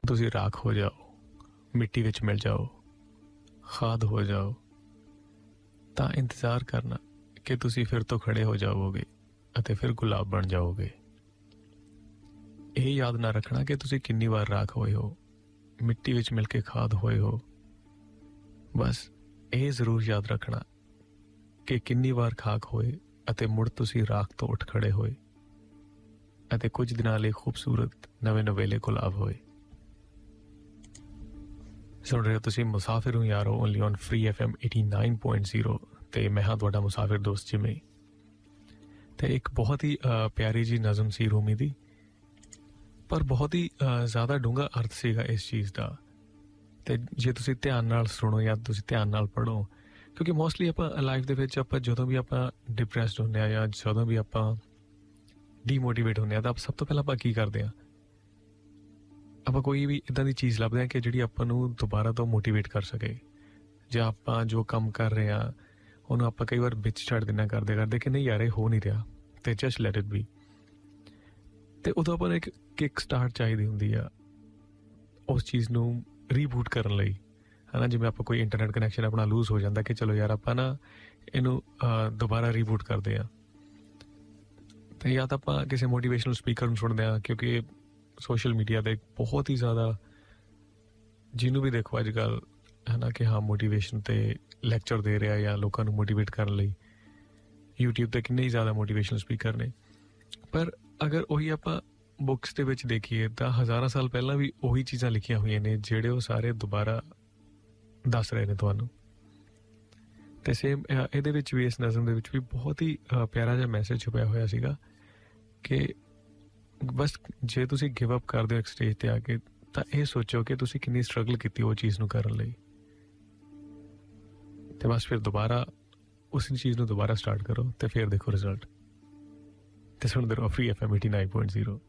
ਤੁਸੀਂ ਰਾਖ ਹੋ ਜਾਓ, ਮਿੱਟੀ ਵਿੱਚ ਮਿਲ ਜਾਓ, ਖਾਦ ਹੋ ਜਾਓ, ਤਾਂ ਇੰਤਜ਼ਾਰ ਕਰਨਾ ਕਿ ਤੁਸੀਂ ਫਿਰ ਤੋਂ ਖੜੇ ਹੋ ਜਾਵੋਗੇ ਅਤੇ ਫਿਰ ਗੁਲਾਬ ਬਣ ਜਾਓਗੇ। ਇਹ ਯਾਦ ਨਾ ਰੱਖਣਾ ਕਿ ਤੁਸੀਂ ਕਿੰਨੀ ਵਾਰ ਰਾਖ ਹੋਏ ਹੋ, ਮਿੱਟੀ ਵਿੱਚ ਮਿਲ ਕੇ ਖਾਦ ਹੋਏ ਹੋ। ਬਸ ਇਹ ਜ਼ਰੂਰ ਯਾਦ ਰੱਖਣਾ ਕਿ ਕਿੰਨੀ ਵਾਰ ਖਾਕ ਹੋਏ ਅਤੇ ਮੁੜ ਤੁਸੀਂ ਰਾਖ ਤੋਂ ਉੱਠ ਖੜੇ ਹੋਏ ਅਤੇ ਕੁਝ ਦਿਨਾਂ ਲਈ ਖੂਬਸੂਰਤ ਨਵੇਂ ਨਵੇਲੇ ਗੁਲਾਬ ਹੋਏ। ਸੁਣ ਰਹੇ ਹੋ ਤੁਸੀਂ ਮੁਸਾਫਿਰ ਹੂੰ ਯਾਰੋ, ਓਨਲੀ ਔਨ ਫ੍ਰੀ FM 89.0 ਤੇ ਮੈਂ ਹਾਂ ਤੁਹਾਡਾ ਮੁਸਾਫਿਰ ਦੋਸਤ ਜਿਮੀ। ਤੇ ਇੱਕ ਬਹੁਤ ਹੀ ਪਿਆਰੀ ਜੀ ਨਜ਼ਮ ਸੀ ਰੂਮੀ ਦੀ, ਪਰ ਬਹੁਤ ਹੀ ਜ਼ਿਆਦਾ ਡੂੰਘਾ ਅਰਥ ਸੀਗਾ ਇਸ ਚੀਜ਼ ਦਾ। ਤੇ ਜੇ ਤੁਸੀਂ ਧਿਆਨ ਨਾਲ ਸੁਣੋ ਜਾਂ ਤੁਸੀਂ ਧਿਆਨ ਨਾਲ ਪੜ੍ਹੋ, ਕਿਉਂਕਿ ਮੋਸਟਲੀ ਆਪਾਂ ਲਾਈਫ ਦੇ ਵਿੱਚ ਆਪਾਂ ਜਦੋਂ ਵੀ ਆਪਾਂ ਡਿਪਰੈਸਡ ਹੁੰਦੇ ਹਾਂ ਜਾਂ ਜਦੋਂ ਵੀ ਆਪਾਂ ਡੀਮੋਟੀਵੇਟ ਹੁੰਦੇ ਹਾਂ ਤਾਂ ਸਭ ਤੋਂ ਪਹਿਲਾਂ ਆਪਾਂ ਕੀ ਕਰਦੇ ਹਾਂ, ਆਪਾਂ ਕੋਈ ਵੀ ਇੱਦਾਂ ਦੀ ਚੀਜ਼ ਲੱਭਦੇ ਹਾਂ ਕਿ ਜਿਹੜੀ ਆਪਾਂ ਨੂੰ ਦੁਬਾਰਾ ਤੋਂ ਮੋਟੀਵੇਟ ਕਰ ਸਕੇ। ਜਾਂ ਆਪਾਂ ਜੋ ਕੰਮ ਕਰ ਰਹੇ ਹਾਂ ਉਹਨੂੰ ਆਪਾਂ ਕਈ ਵਾਰ ਵਿੱਚ ਛੱਡ ਦਿੰਨਾ ਕਰਦੇ ਕਰਦੇ ਕਿ ਨਹੀਂ ਯਾਰ ਇਹ ਹੋ ਨਹੀਂ ਰਿਹਾ, ਤੇ ਜਸਟ ਲੈਟ ਇਟ ਬੀ। ਤੇ ਉਦੋਂ ਆਪਾਂ ਨੂੰ ਇੱਕ ਕਿਕ ਸਟਾਰਟ ਚਾਹੀਦੀ ਹੁੰਦੀ ਆ ਉਸ ਚੀਜ਼ ਨੂੰ ਰੀਬੂਟ ਕਰਨ ਲਈ, ਹੈ ਨਾ। ਜਿਵੇਂ ਆਪਾਂ ਕੋਈ ਇੰਟਰਨੈਟ ਕਨੈਕਸ਼ਨ ਆਪਣਾ ਲੂਜ਼ ਹੋ ਜਾਂਦਾ ਕਿ ਚਲੋ ਯਾਰ ਆਪਾਂ ਨਾ ਇਹਨੂੰ ਦੁਬਾਰਾ ਰੀਬੂਟ ਕਰਦੇ ਹਾਂ। ਤੇ ਜਾਂ ਤਾਂ ਆਪਾਂ ਕਿਸੇ ਮੋਟੀਵੇਸ਼ਨਲ ਸਪੀਕਰ ਨੂੰ ਸੁਣਦੇ ਹਾਂ, ਕਿਉਂਕਿ ਸੋਸ਼ਲ ਮੀਡੀਆ 'ਤੇ ਬਹੁਤ ਹੀ ਜ਼ਿਆਦਾ ਜਿਹਨੂੰ ਵੀ ਦੇਖੋ ਅੱਜ ਕੱਲ੍ਹ, ਹੈ ਨਾ, ਕਿ ਹਾਂ ਮੋਟੀਵੇਸ਼ਨ 'ਤੇ ਲੈਕਚਰ ਦੇ ਰਿਹਾ ਜਾਂ ਲੋਕਾਂ ਨੂੰ ਮੋਟੀਵੇਟ ਕਰਨ ਲਈ YouTube 'ਤੇ ਕਿੰਨੇ ਹੀ ਜ਼ਿਆਦਾ ਮੋਟੀਵੇਸ਼ਨਲ ਸਪੀਕਰ ਨੇ। ਪਰ ਅਗਰ ਉਹੀ ਆਪਾਂ ਬੁੱਕਸ ਦੇ ਵਿੱਚ ਦੇਖੀਏ ਤਾਂ ਹਜ਼ਾਰਾਂ ਸਾਲ ਪਹਿਲਾਂ ਵੀ ਉਹੀ ਚੀਜ਼ਾਂ ਲਿਖੀਆਂ ਹੋਈਆਂ ਨੇ ਜਿਹੜੇ ਉਹ ਸਾਰੇ ਦੁਬਾਰਾ ਦੱਸ ਰਹੇ ਨੇ ਤੁਹਾਨੂੰ। ਤੇ ਸੇਮ ਇਹਦੇ ਵਿੱਚ ਵੀ, ਇਸ ਨਜ਼ਮ ਦੇ ਵਿੱਚ ਵੀ ਬਹੁਤ ਹੀ ਪਿਆਰਾ ਜਿਹਾ ਮੈਸੇਜ ਛੁਪਿਆ ਹੋਇਆ ਸੀਗਾ ਕਿ ਬਸ ਜੇ ਤੁਸੀਂ ਗਿਵ ਅਪ ਕਰਦੇ ਹੋ ਇੱਕ ਸਟੇਜ 'ਤੇ ਆ ਕੇ ਤਾਂ ਇਹ ਸੋਚੋ ਕਿ ਤੁਸੀਂ ਕਿੰਨੀ ਸਟਰਗਲ ਕੀਤੀ ਉਹ ਚੀਜ਼ ਨੂੰ ਕਰਨ ਲਈ, ਤੇ ਬਸ ਫਿਰ ਦੁਬਾਰਾ ਉਸ ਚੀਜ਼ ਨੂੰ ਦੁਬਾਰਾ ਸਟਾਰਟ ਕਰੋ ਤੇ ਫਿਰ ਦੇਖੋ ਰਿਜ਼ਲਟ। ਤੇ ਸੁਣਦੇ ਰਹੋ ਫ੍ਰੀ FM 89.0।